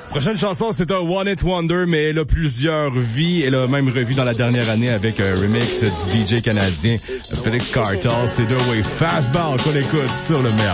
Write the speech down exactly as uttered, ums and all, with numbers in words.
Prochaine chanson, c'est un One Hit Wonder, mais elle a plusieurs vies. Elle a même revu dans la dernière année avec un remix du D J canadien Félix Cartal. C'est The Way Fastball qu'on écoute sur le meilleur.